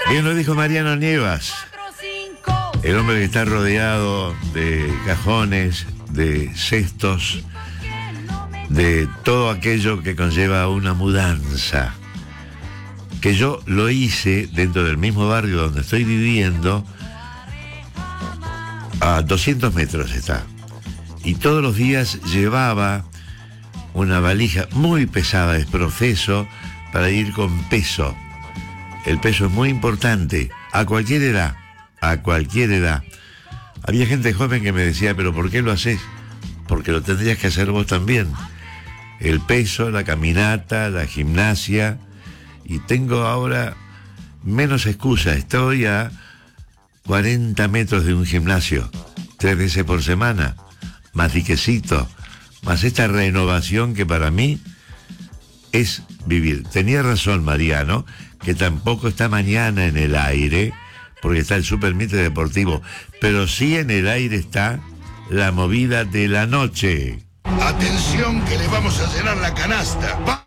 Bien lo dijo Mariano Nievas, el hombre que está rodeado de cajones, de cestos, de todo aquello que conlleva una mudanza. Que yo lo hice dentro del mismo barrio donde estoy viviendo, a 200 metros está. Y todos los días llevaba una valija muy pesada, es profeso, para ir con peso. El peso es muy importante, a cualquier edad, a cualquier edad. Había gente joven que me decía, pero ¿por qué lo haces? Porque lo tendrías que hacer vos también. El peso, la caminata, la gimnasia. Y tengo ahora menos excusa, estoy a 40 metros de un gimnasio, 3 veces por semana, más diquecito, más esta renovación que para mí es vivir. Tenía razón Mariano, que tampoco está mañana en el aire, porque está el Super Mitre Deportivo, pero sí en el aire está la movida de la noche. Atención que le vamos a llenar la canasta.